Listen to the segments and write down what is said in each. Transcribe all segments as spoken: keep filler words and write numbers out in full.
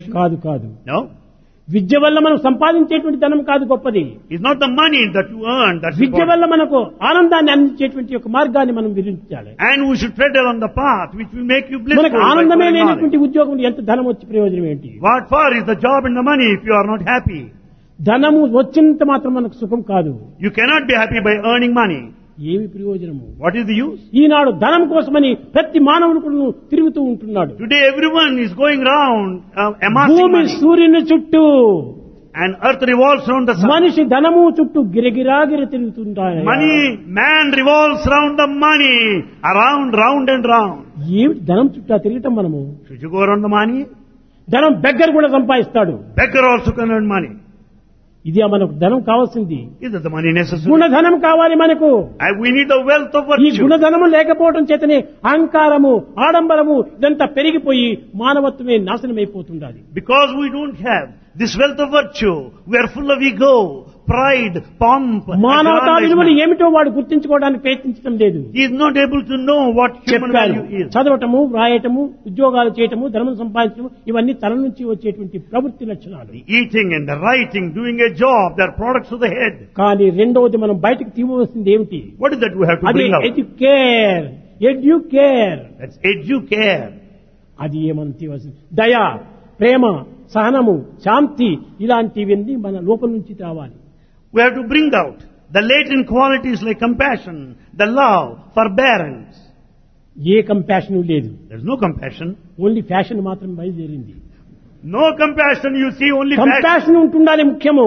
కాదు కాదు. No. విద్య వల్ల మనం సంపాదించేటువంటి ధనం కాదు గొప్పది. It's not the money that you earn that's Vidya important. వల్ల మనకు ఆనందాన్ని అందించేటువంటి ఒక మార్గాన్ని మనం వివరించాలి. And we should tread along the path which will make you blissful. మనకు by ఆనందమే following లేనటువంటి knowledge. ఉద్యోగం ఎంత ధనం వచ్చి ప్రయోజనం ఏంటి? What for is the job and the money if you are not happy? ధనము వచ్చినంత మాత్రం మనకు సుఖం కాదు. You cannot be happy by earning money. ఏమి ప్రయోజనము? What is the use? ఈనాడు ధనం కోసమని ప్రతి మానవుడు కూడా తిరుగుతూ ఉంటున్నాడు. Today everyone is going round uh, amassing భూమి money. సూర్యుని చుట్టూ, And earth revolves around the sun. మనిషి ధనము చుట్టూ గిరగిరాగిర తిరుగుతుంటాడు. Money, man revolves around the money. Around, round and round. ఏమిటి ధనం చుట్టూ తిరగటం మనము? Should you go around the money? ధనం బెగ్గర్ కూడా సంపాదిస్తాడు. Beggar also can earn money. ఇది మనకు ధనం కావాల్సింది. Is that the money necessary? గుణధనం కావాలి మనకు. And we need the wealth of ఈ virtue. గుణధనము లేకపోవడం చేతనే అహంకారము, ఆడంబరము ఇదంతా పెరిగిపోయి మానవత్వమే నాశనమైపోతుండాలి. Because we don't have this wealth of virtue, we are full of ego, pride, pomp, మానవతా విలువలు aggrandizement. ఏమిటో వాడు గుర్తించుకోవడానికి ప్రయత్నించడం లేదు. He is not able to know what human చెప్పారు, value is. చదవటము, వ్రాయటము, ఉద్యోగాలు చేయటము, ధనం సంపాదించడం ఇవన్నీ తల నుంచి వచ్చేటువంటి ప్రవృత్తి లక్షణాలు. The eating and the writing, doing a job, they are products of the head. కానీ రెండవది మనం బయటకు తీయవలసింది ఏమిటి? What is that we have to అది bring out? Educare educare That's educare. అది ఏమని తీయవలసింది? దయ, ప్రేమ, సహనము, శాంతి ఇలాంటివన్నీ మన లోపల నుంచి రావాలి. We have to bring out the latent qualities like compassion, the love, forbearance. A compassion లేదు. There's no compassion. Only fashion మాత్రం బయలుదేరింది. No compassion, you see only passion. Compassion ఉంటుండాలి ముఖ్యము.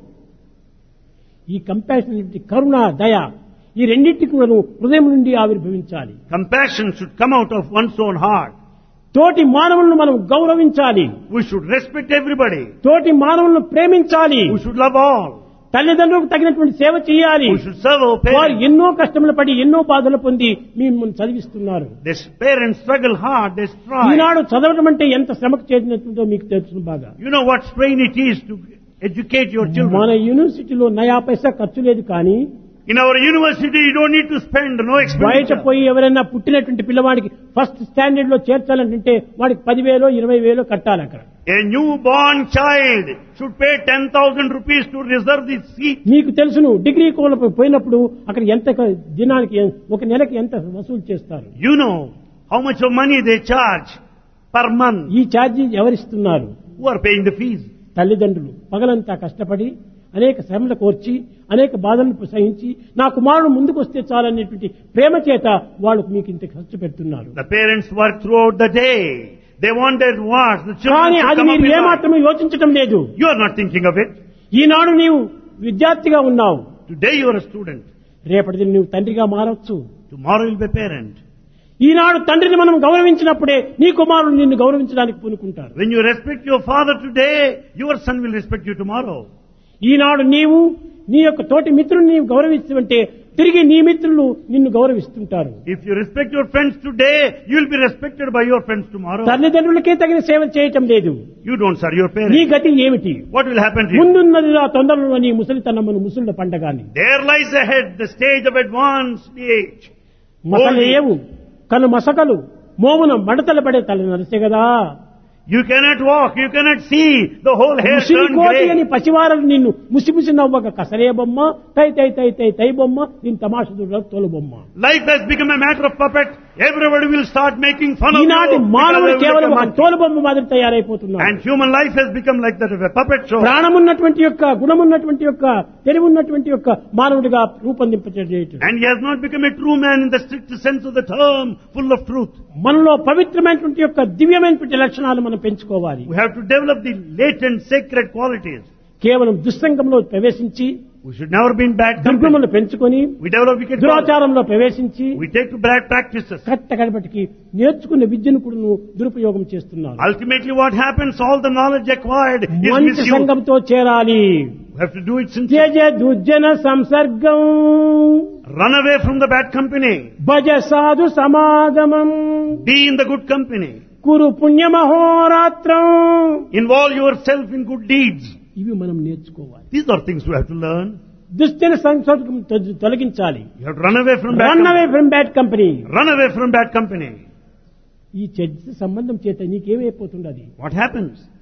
ఈ కంపాషన్ కరుణ, దయ ఈ రెండింటికి కూడా హృదయం నుండి ఆవిర్భవించాలి. Compassion should come out of one's own heart. తోటి మానవులను మనం గౌరవించాలి. We should respect everybody. తోటి మానవులను ప్రేమించాలి. We should love all. తల్లిదండ్రులకు తగినటువంటి సేవ చేయాలి. We should serve our వారు parents. ఎన్నో కష్టములు పడి ఎన్నో బాధలు పొంది మిమ్మల్ని చదివిస్తున్నారు. These parents struggle hard, they strive. ఈనాడు చదవడం అంటే ఎంత శ్రమకు చేసినట్టుందో మీకు తెలుసు బాగా. You know what strain it is to educate your మన children. యూనివర్సిటీలో నయా పైసా ఖర్చు లేదు, కానీ In our university, you don't need to spend, no బయట expenditure. పోయి ఎవరైనా పుట్టినటువంటి పిల్లవాడికి ఫస్ట్ స్టాండర్డ్ లో చేర్చాలంటే వాడికి పదివేలో ఇరవై వేలో కట్టాలి అక్కడ. A newborn child should pay ten thousand rupees to reserve the seat. మీకు తెలుసును, డిగ్రీ కోళ్ళకు పోయినప్పుడు అక్కడ ఎంత దినానికి ఒక నెలకి ఎంత వసూలు చేస్తారు. You know how much of money they charge per month. ఈ charge ఎవరిస్తున్నారు? Who are paying the fees? తల్లిదండ్రులు పగలంతా కష్టపడి అనేక శ్రమలు కోర్చి అనేక బాధలను సహించి నా కుమారుడు ముందుకు వస్తే చాలనేటువంటి ప్రేమ చేత వాళ్ళు మీకు ఇంత ఖర్చు పెడుతున్నారు. The parents work throughout the day. They wanted what? The children కానీ should అది come up మీరు in life. ఏమాత్రమే యోచించటం లేదు. You are not thinking of it. ఈనాడు నీవు విద్యార్థిగా ఉన్నావు, Today you are a student. రేపటి నువ్వు తండ్రిగా మారవచ్చు. Tomorrow you will be a parent. ఈనాడు తండ్రిని మనం గౌరవించినప్పుడే నీ కుమారుడు నిన్ను గౌరవించడానికి పూనుకుంటారు. When you respect your father today, your son will respect you tomorrow. ఈనాడు నీవు నీ యొక్క తోటి మిత్రుని నీవు గౌరవిస్తుంటే తిరిగి నీ మిత్రులు నిన్ను గౌరవిస్తుంటారు. If you respect your friends today, you will be respected by your friends tomorrow. తల్లిదండ్రులకే తగిన సేవ చేయటం లేదు. You don't serve your నీ parents. గతి ఏమిటి? What will happen to you? ముందున్నది ఆ తొందరలో నీ ముసలితనమును ముసళ్ళ పండగాని There lies ahead the stage of advanced age. మసలేవు కను మసకలు మోమున మడతలు పడే తల నరిసే కదా. You cannot walk, you cannot see, the whole hair Musiri turned కోటి అని grey. పసివారలు నిన్ను ముసిముసి నవ్వక కసరే బొమ్మ, తై తై తై తై తై బొమ్మ, దీని తమాషుడు తోలు బొమ్మ. Life has become a matter of puppet. Everybody will start making fun of you. ఈనాటి because మానవుడు they will కేవలం become ఒక monkey. తోలు బొమ్మ మాదిరి తయారైపోతున్నాడు. And human life has become like that of a puppet show. ప్రాణమున్నటువంటి యొక్క గుణమున్నటువంటి యొక్క తెలివున్నటువంటి యొక్క మానవుడిగా రూపొందింపచేయటం. And he has not become a true man in the strict sense of the term, full of truth. మనలో పవిత్రమైనటువంటి యొక్క దివ్యమైనటువంటి లక్షణాలు మనం పెంచుకోవాలి. We have to develop the latent sacred qualities. కేవలం దుస్సంగంలో ప్రవేశించి We should never be in bad company. దుర్గుణములు పెంచుకొని We develop wicked qualities. దురాచారంలో ప్రవేశించి We take to bad practices. కట్ట కడపటికి నేర్చుకున్న విద్యను కూడా నువ్వు దురుపయోగం చేస్తున్నావు. Ultimately what happens, all the knowledge acquired is మంచి misused. సంఘంతో చేరాలి. We have to do it sincerely. త్యజ దుర్జన సంసర్గం Run away from the bad company. భజ సాధు సమాగమం Be in the good company. Kuru పుణ్యమహోరాత్రం. Involve yourself in good deeds. ఇవి మనం నేర్చుకోవాలి. These are things we have to learn. దుష్టన సంసర్గం తొ- తొలగించాలి. You have to run away from bad run away company. From bad company. Run away from bad company. ఈ చర్చ సంబంధం చేత నీకేమైపోతుంది? What happens?